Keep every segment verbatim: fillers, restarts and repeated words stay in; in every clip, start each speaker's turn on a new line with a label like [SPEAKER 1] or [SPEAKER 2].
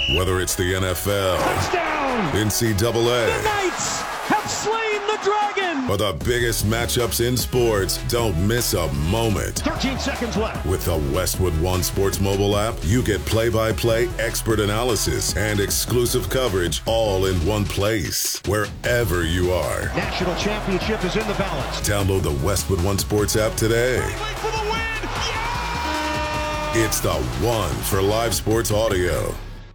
[SPEAKER 1] Whether it's the N F L,
[SPEAKER 2] touchdown,
[SPEAKER 1] N C double A,
[SPEAKER 2] the Knights have slain the dragon,
[SPEAKER 1] or the biggest matchups in sports, don't miss a moment.
[SPEAKER 2] thirteen seconds left.
[SPEAKER 1] With the Westwood One Sports mobile app, you get play-by-play expert analysis and exclusive coverage all in one place, wherever you are.
[SPEAKER 2] National championship is in the balance.
[SPEAKER 1] Download the Westwood One Sports app today.
[SPEAKER 2] For the win! Yeah!
[SPEAKER 1] It's the one for live sports audio.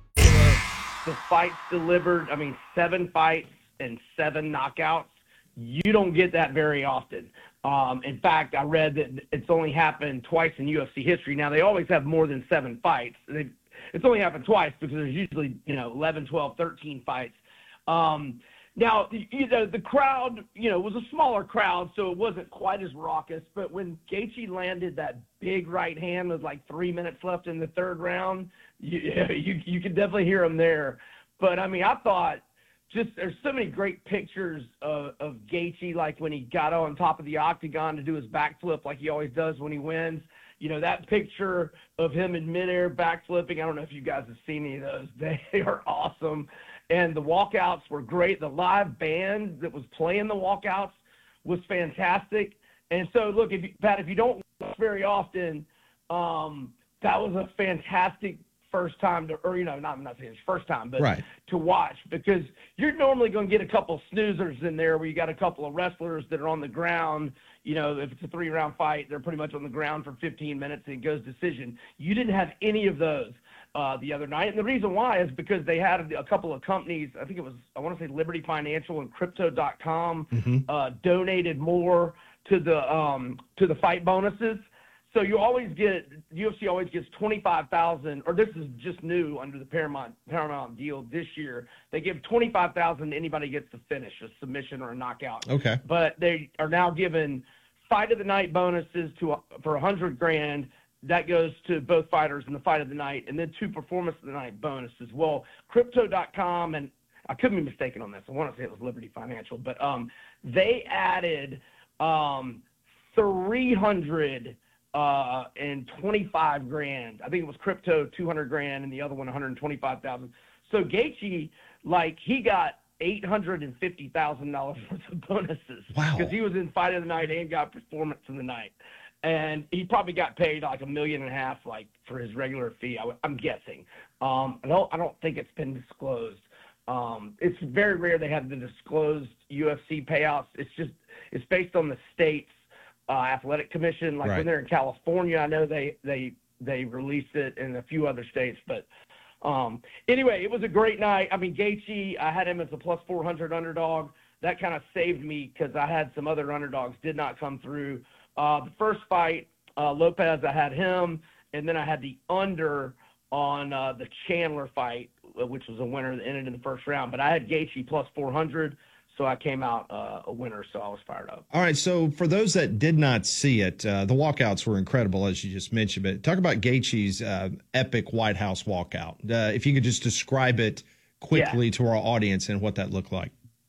[SPEAKER 3] The fights delivered, I mean, seven fights and seven knockouts. You don't get that very often. Um, in fact, I read that it's only happened twice in U F C history. Now, they always have more than seven fights. They, it's only happened twice because there's usually, you know, eleven, twelve, thirteen fights. Um, now, you know, the crowd, you know, was a smaller crowd, so it wasn't quite as raucous. But when Gaethje landed that big right hand with like three minutes left in the third round, you you, you could definitely hear him there. But, I mean, I thought just there's so many great pictures of, of Gaethje, like when he got on top of the octagon to do his backflip like he always does when he wins. You know, that picture of him in midair backflipping, I don't know if you guys have seen any of those. They are awesome. And the walkouts were great. The live band that was playing the walkouts was fantastic. And so, look, if you, Pat, if you don't watch very often, um, that was a fantastic first time to, or, you know, not, I'm not saying it's first time, but
[SPEAKER 4] right.
[SPEAKER 3] to watch, because you're normally going to get a couple snoozers in there where you got a couple of wrestlers that are on the ground. You know, if it's a three-round fight, they're pretty much on the ground for fifteen minutes and it goes decision. You didn't have any of those uh, the other night. And the reason why is because they had a couple of companies, I think it was, I want to say Liberty Financial and Crypto dot com,
[SPEAKER 4] mm-hmm.
[SPEAKER 3] uh, donated more to the um, to the fight bonuses. So you always get, U F C always gets twenty-five thousand dollars, or this is just new under the Paramount Paramount deal this year. They give twenty-five thousand dollars to anybody gets to finish, a submission or a knockout.
[SPEAKER 4] Okay.
[SPEAKER 3] But they are now giving fight of the night bonuses to for one hundred grand. That goes to both fighters in the fight of the night, and then two performance of the night bonuses. Well, Crypto dot com, and I could be mistaken on this. I want to say it was Liberty Financial, but um, they added um, three hundred uh, and twenty-five grand. I think it was Crypto two hundred grand, and the other one one hundred twenty-five thousand. So Gaethje, like he got eight hundred fifty thousand dollars worth of bonuses.
[SPEAKER 4] Wow.
[SPEAKER 3] Because he was in fight of the night and got performance of the night. And he probably got paid like a million and a half, like for his regular fee. I, I'm guessing. Um, I don't. I don't think it's been disclosed. Um, it's very rare they have the disclosed U F C payouts. It's just it's based on the state's uh, athletic commission. Like
[SPEAKER 4] right.
[SPEAKER 3] when they're in California, I know they they they released it in a few other states. But um, anyway, it was a great night. I mean, Gaethje, I had him as a plus four hundred underdog. That kind of saved me because I had some other underdogs did not come through. Uh, the first fight, uh, Lopez, I had him, and then I had the under on uh, the Chandler fight, which was a winner that ended in the first round. But I had Gaethje plus four hundred, so I came out uh, a winner, so I was fired up.
[SPEAKER 4] All right, so for those that did not see it, uh, the walkouts were incredible, as you just mentioned. But talk about Gaethje's uh, epic White House walkout. Uh, if you could just describe it quickly
[SPEAKER 3] yeah.
[SPEAKER 4] to our audience and what that looked like.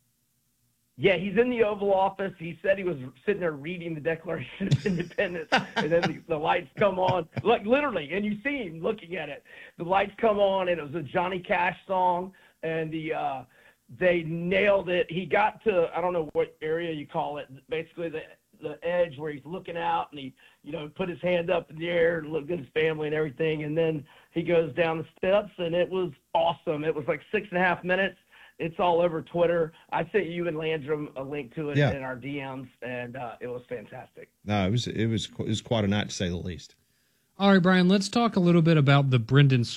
[SPEAKER 3] Yeah, he's in the Oval Office. He said he was sitting there reading the Declaration of Independence, and then the, the lights come on, like literally, and you see him looking at it. The lights come on, and it was a Johnny Cash song, and the uh, they nailed it. He got to, I don't know what area you call it, basically the the edge where he's looking out, and he, you know, put his hand up in the air and looked at his family and everything, and then he goes down the steps, and it was awesome. It was like six and a half minutes. It's all over Twitter. I sent you and Landrum a link to it
[SPEAKER 4] yeah.
[SPEAKER 3] in our D Ms, and uh, it was fantastic.
[SPEAKER 4] No, it was it was it was quite a night to say the least.
[SPEAKER 5] All right, Brian, let's talk a little bit about the Brendan